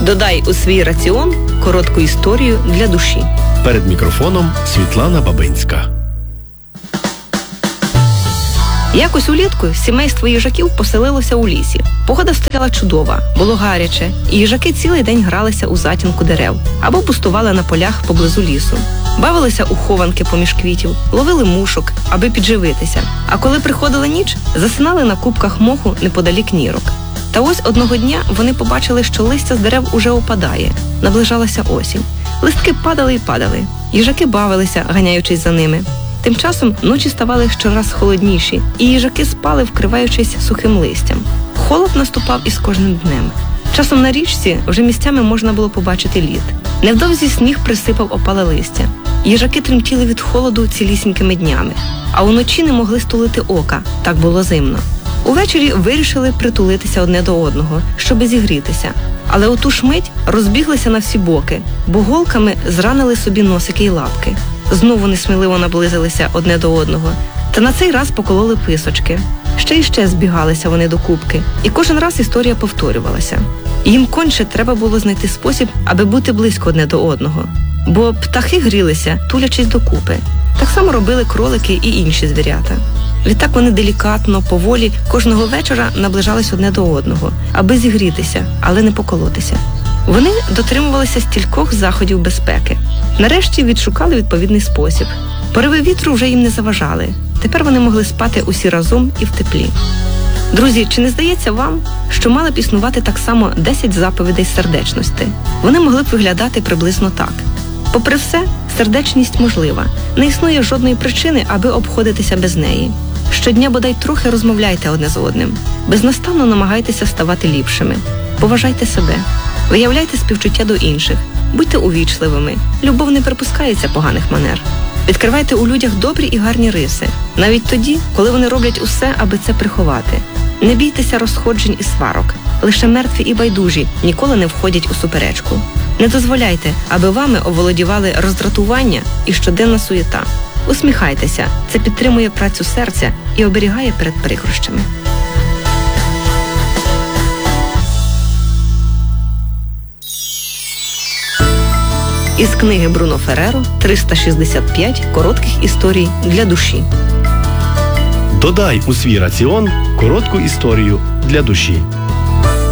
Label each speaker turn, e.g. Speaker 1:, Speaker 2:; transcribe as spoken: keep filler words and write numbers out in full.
Speaker 1: Додай у свій раціон коротку історію для душі.
Speaker 2: Перед мікрофоном Світлана Бабинська.
Speaker 1: Якось улітку сімейство їжаків поселилося у лісі. Погода стояла чудова, було гаряче, і їжаки цілий день гралися у затінку дерев або пустували на полях поблизу лісу. Бавилися у хованки поміж квітів, ловили мушок, аби підживитися. А коли приходила ніч, засинали на купках моху неподалік нірок. Та ось одного дня вони побачили, що листя з дерев уже опадає. Наближалася осінь. Листки падали і падали. Їжаки бавилися, ганяючись за ними. Тим часом ночі ставали щораз холодніші, і їжаки спали, вкриваючись сухим листям. Холод наступав із кожним днем. Часом на річці вже місцями можна було побачити лід. Невдовзі сніг присипав опале листя. Їжаки тремтіли від холоду цілісінькими днями, а уночі не могли стулити ока, так було зимно. Увечері вирішили притулитися одне до одного, щоби зігрітися. Але у ту ж мить розбіглися на всі боки, бо голками зранили собі носики й лапки. Знову несміливо наблизилися одне до одного, та на цей раз покололи писочки. Ще й ще збігалися вони до купки, і кожен раз історія повторювалася. Їм конче треба було знайти спосіб, аби бути близько одне до одного. Бо птахи грілися, тулячись докупи. Так само робили кролики і інші звірята. Відтак вони делікатно, поволі, кожного вечора наближались одне до одного, аби зігрітися, але не поколотися. Вони дотримувалися стількох заходів безпеки. Нарешті відшукали відповідний спосіб. Пориви вітру вже їм не заважали. Тепер вони могли спати усі разом і в теплі. Друзі, чи не здається вам, що мали б існувати так само десять заповідей сердечності? Вони могли б виглядати приблизно так. Попри все, сердечність можлива. Не існує жодної причини, аби обходитися без неї. Щодня бодай трохи розмовляйте одне з одним. Безнастанно намагайтеся ставати ліпшими. Поважайте себе. Виявляйте співчуття до інших. Будьте увічливими. Любов не припускається поганих манер. Відкривайте у людях добрі і гарні риси. Навіть тоді, коли вони роблять усе, аби це приховати. Не бійтеся розходжень і сварок. Лише мертві і байдужі ніколи не входять у суперечку. Не дозволяйте, аби вами оволодівали роздратування і щоденна суєта. Усміхайтеся. Це підтримує працю серця і оберігає перед прикрощами. Із книги Бруно Ферреро «триста шістдесят п'ять коротких історій для душі».
Speaker 2: Додай у свій раціон коротку історію для душі.